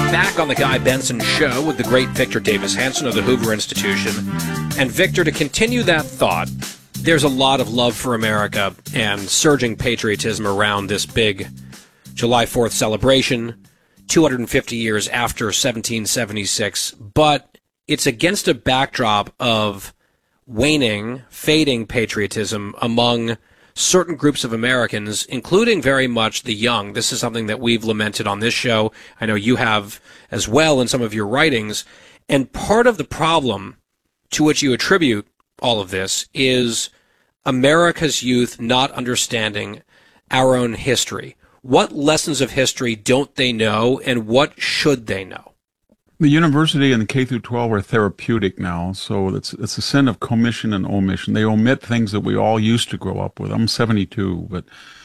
back on the Guy Benson Show with the great Victor Davis Hanson of the Hoover Institution. And Victor, to continue that thought, there's a lot of love for America and surging patriotism around this big July 4th celebration, 250 years after 1776, but it's against a backdrop of waning, fading patriotism among certain groups of Americans, including very much the young. This is something that we've lamented on this show. I know you have as well in some of your writings. And part of the problem to which you attribute all of this is America's youth not understanding our own history. What lessons of history don't they know, and what should they know? The university and the K through 12 are therapeutic now, so it's a sin of commission and omission. They omit things that we all used to grow up with. I'm 72, but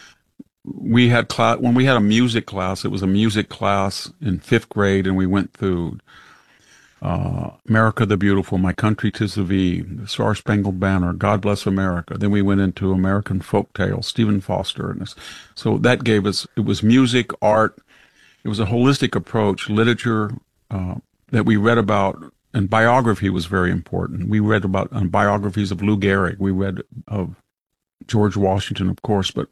we had when we had a music class, it was a music class in 5th grade, and we went through America the Beautiful, My Country 'Tis of Thee, the Star Spangled Banner, God Bless America. Then we went into American folk tales, Stephen Foster, and this. So that gave us, it was music, art, it was a holistic approach, literature, that we read about, and biography was very important. We read about biographies of Lou Gehrig. We read of George Washington, of course, but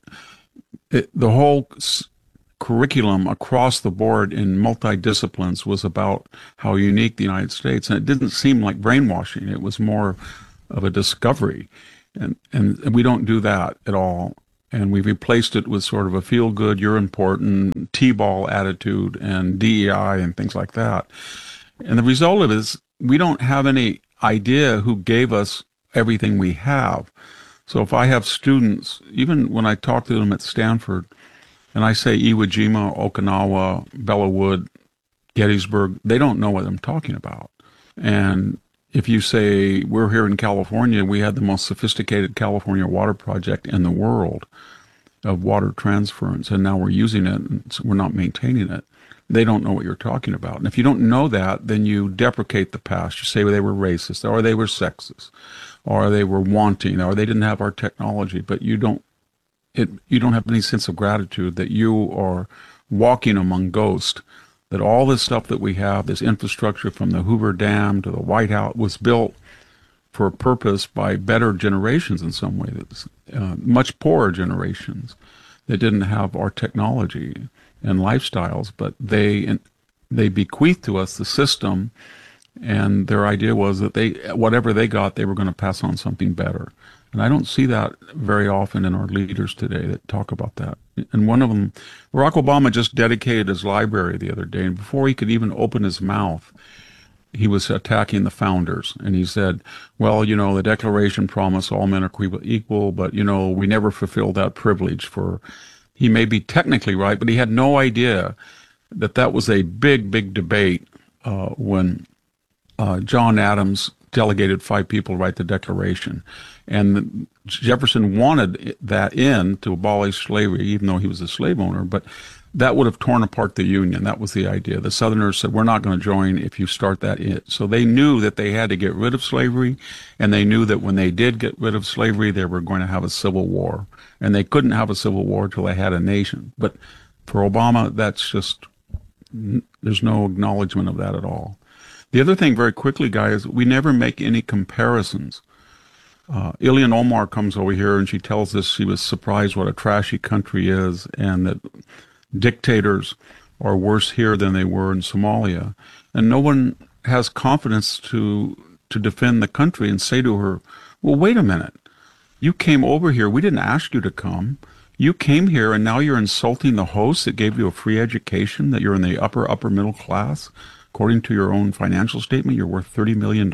the whole curriculum across the board in multidisciplines was about how unique the United States, and it didn't seem like brainwashing. It was more of a discovery, and we don't do that at all. And we replaced it with sort of a feel-good, you're important, T-ball attitude and DEI and things like that. And the result of it is we don't have any idea who gave us everything we have. So if I have students, even when I talk to them at Stanford, and I say Iwo Jima, Okinawa, Belleau Wood, Gettysburg, they don't know what I'm talking about. And if you say, we're here in California, we had the most sophisticated California water project in the world of water transference, and now we're using it, and we're not maintaining it. They don't know what you're talking about. And if you don't know that, then you deprecate the past. You say they were racist, or they were sexist, or they were wanting, or they didn't have our technology, but you don't have any sense of gratitude that you are walking among ghosts, that all this stuff that we have, this infrastructure from the Hoover Dam to the White House, was built for a purpose by better generations in some way, much poorer generations that didn't have our technology and lifestyles, but they bequeathed to us the system, and their idea was that whatever they got, they were going to pass on something better. And I don't see that very often in our leaders today that talk about that. And one of them, Barack Obama just dedicated his library the other day, and before he could even open his mouth, he was attacking the founders. And he said, well, the Declaration promised all men are equal, but, we never fulfilled that privilege for... He may be technically right, but he had no idea that was a big, big debate when John Adams delegated 5 people to write the Declaration. And Jefferson wanted that in to abolish slavery, even though he was a slave owner, but that would have torn apart the Union. That was the idea. The Southerners said, we're not going to join if you start that in. So they knew that they had to get rid of slavery, and they knew that when they did get rid of slavery, they were going to have a civil war. And they couldn't have a civil war until they had a nation. But for Obama, that's just, there's no acknowledgement of that at all. The other thing, very quickly, guys, we never make any comparisons. Ilhan Omar comes over here and she tells us she was surprised what a trashy country is, and that dictators are worse here than they were in Somalia. And no one has confidence to defend the country and say to her, well, wait a minute. You came over here. We didn't ask you to come. You came here, and now you're insulting the host that gave you a free education, that you're in the upper middle class. According to your own financial statement, you're worth $30 million.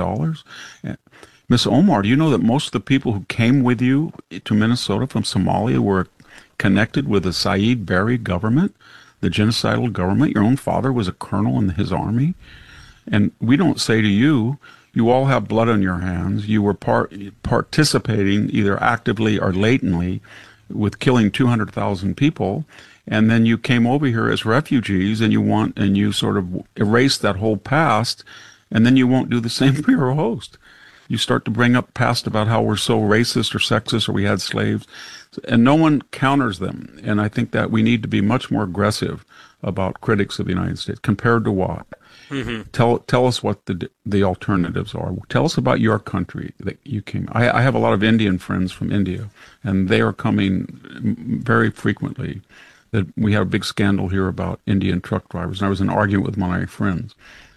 Miss Omar, do you know that most of the people who came with you to Minnesota from Somalia were connected with the Saeed Barre government, the genocidal government? Your own father was a colonel in his army. And we don't say to you, you all have blood on your hands. You were participating either actively or latently with killing 200,000 people. And then you came over here as refugees, and you sort of erase that whole past, and then you won't do the same for your host. You start to bring up past about how we're so racist or sexist or we had slaves, and no one counters them. And I think that we need to be much more aggressive about critics of the United States. Compared to what? Mm-hmm. Tell us what the alternatives are. Tell us about your country that you came. I have a lot of Indian friends from India, and they are coming very frequently. That we have a big scandal here about Indian truck drivers. And I was in an argument with one of my friends,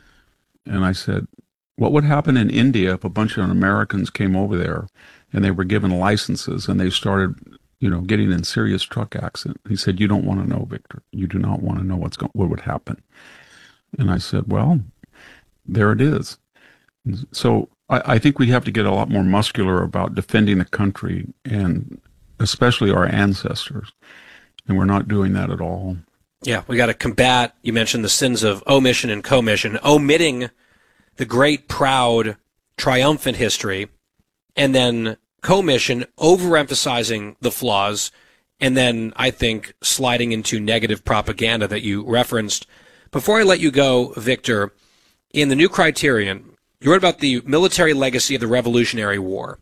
and I said, what would happen in India if a bunch of Americans came over there and they were given licenses and they started, getting in serious truck accident? He said, you don't want to know, Victor. You do not want to know what would happen. And I said, well, there it is. So I think we have to get a lot more muscular about defending the country and especially our ancestors. And we're not doing that at all. Yeah, we got to combat, you mentioned the sins of omission and commission, omitting the great, proud, triumphant history, and then commission, overemphasizing the flaws, and then I think sliding into negative propaganda that you referenced. Before I let you go, Victor, in the New Criterion, you wrote about the military legacy of the Revolutionary War.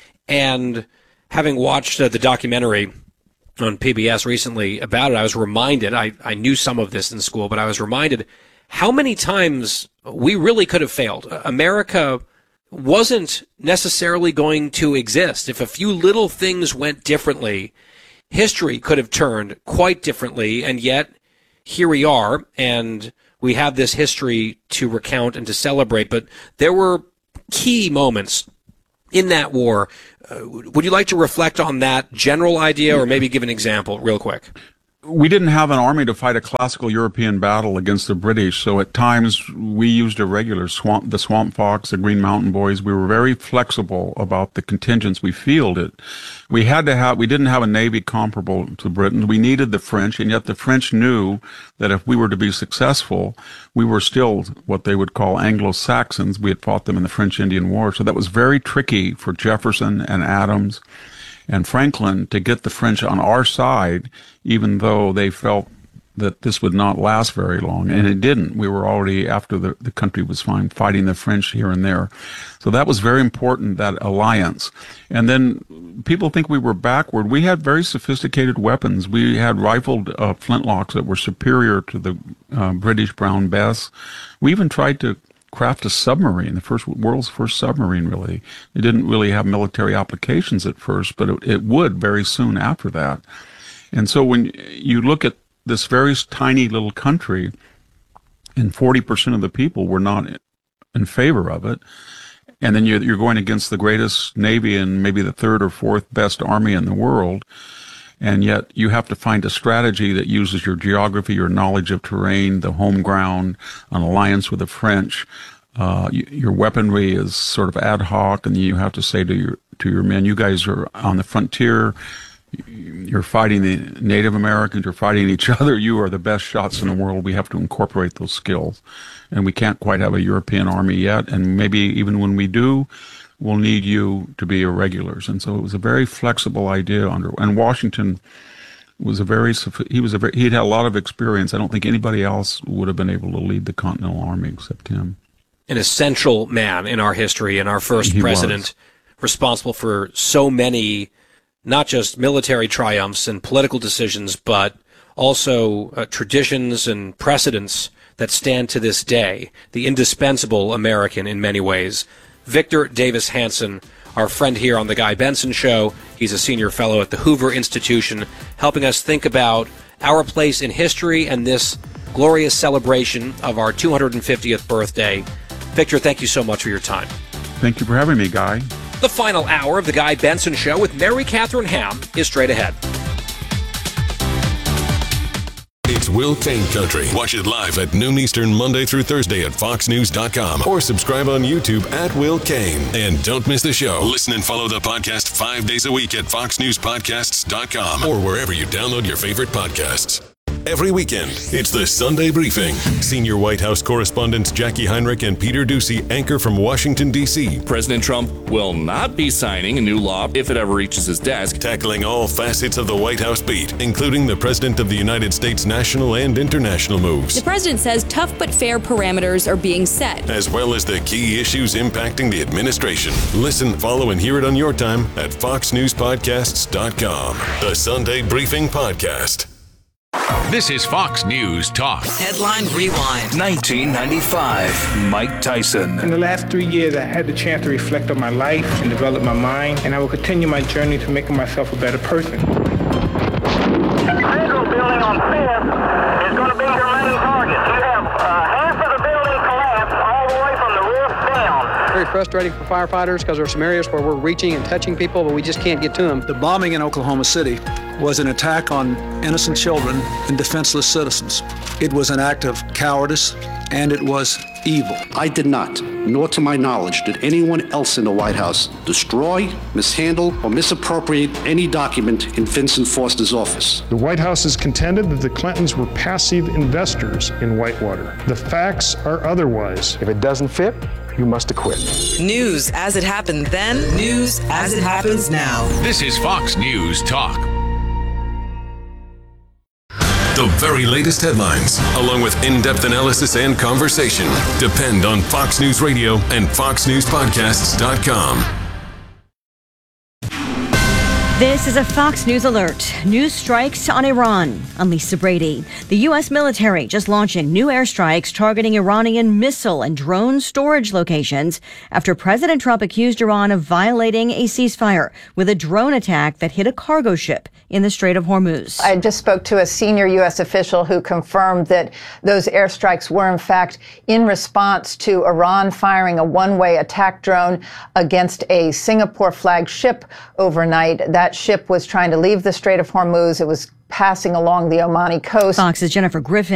And having watched the documentary on PBS recently about it, I was reminded, I knew some of this in school, but I was reminded how many times we really could have failed. America wasn't necessarily going to exist. If a few little things went differently, history could have turned quite differently, and yet here we are, and we have this history to recount and to celebrate. But there were key moments in that war. Would you like to reflect on that general idea, or maybe give an example real quick? We didn't have an army to fight a classical European battle against the British, so at times we used the Swamp Fox, the Green Mountain Boys. We were very flexible about the contingents we fielded. We didn't have a navy comparable to Britain. We needed the French, and yet the French knew that if we were to be successful, we were still what they would call Anglo-Saxons. We had fought them in the French-Indian War, so that was very tricky for Jefferson and Adams and Franklin to get the French on our side, even though they felt that this would not last very long. And it didn't. We were already, after the country was fine, fighting the French here and there. So that was very important, that alliance. And then people think we were backward. We had very sophisticated weapons. We had rifled flintlocks that were superior to the British Brown Bess. We even tried to craft a submarine, the world's first submarine, really. It didn't really have military applications at first, but it would very soon after that. And so when you look at this very tiny little country, and 40% of the people were not in favor of it, and then you're going against the greatest navy and maybe the third or fourth best army in the world, and yet you have to find a strategy that uses your geography, your knowledge of terrain, the home ground, an alliance with the French. Your weaponry is sort of ad hoc, and you have to say to your men, you guys are on the frontier. You're fighting the Native Americans. You're fighting each other. You are the best shots in the world. We have to incorporate those skills, and we can't quite have a European army yet. And maybe even when we do, we'll need you to be irregulars. And so it was a very flexible idea and Washington was he had a lot of experience. I don't think anybody else would have been able to lead the Continental Army except him. An essential man in our history and our first president, responsible for so many, not just military triumphs and political decisions, but also traditions and precedents that stand to this day. The indispensable American in many ways. Victor Davis Hanson, our friend here on The Guy Benson Show. He's a senior fellow at the Hoover Institution, helping us think about our place in history and this glorious celebration of our 250th birthday. Victor, thank you so much for your time. Thank you for having me, Guy. The final hour of The Guy Benson Show with Mary Catherine Ham is straight ahead. It's Will Cain Country. Watch it live at noon Eastern, Monday through Thursday at foxnews.com or subscribe on YouTube at Will Cain. And don't miss the show. Listen and follow the podcast 5 days a week at foxnewspodcasts.com or wherever you download your favorite podcasts. Every weekend, it's the Sunday Briefing. Senior White House correspondents Jackie Heinrich and Peter Doocy anchor from Washington, D.C. President Trump will not be signing a new law if it ever reaches his desk. Tackling all facets of the White House beat, including the President of the United States national and international moves. The president says tough but fair parameters are being set, as well as the key issues impacting the administration. Listen, follow, and hear it on your time at foxnewspodcasts.com. The Sunday Briefing Podcast. This is Fox News Talk. Headline Rewind. 1995, Mike Tyson. In the last 3 years, I had the chance to reflect on my life and develop my mind, and I will continue my journey to making myself a better person. Federal building on 5th is going to be your main target. You have half of the building collapsed all the way from the roof down. Very frustrating for firefighters because there are some areas where we're reaching and touching people, but we just can't get to them. The bombing in Oklahoma City was an attack on innocent children and defenseless citizens. It was an act of cowardice, and it was evil. I did not, nor to my knowledge, did anyone else in the White House destroy, mishandle, or misappropriate any document in Vincent Foster's office. The White House has contended that the Clintons were passive investors in Whitewater. The facts are otherwise. If it doesn't fit, you must acquit. News as it happened then, news as it happens now. This is Fox News Talk. The very latest headlines, along with in-depth analysis and conversation, depend on Fox News Radio and FoxNewsPodcasts.com. This is a Fox News alert. News strikes on Iran. I'm Lisa Brady. The U.S. military just launching new airstrikes targeting Iranian missile and drone storage locations after President Trump accused Iran of violating a ceasefire with a drone attack that hit a cargo ship in the Strait of Hormuz. I just spoke to a senior U.S. official who confirmed that those airstrikes were, in fact, in response to Iran firing a one-way attack drone against a Singapore flagged ship overnight. That ship was trying to leave the Strait of Hormuz. It was passing along the Omani coast. Fox's Jennifer Griffin.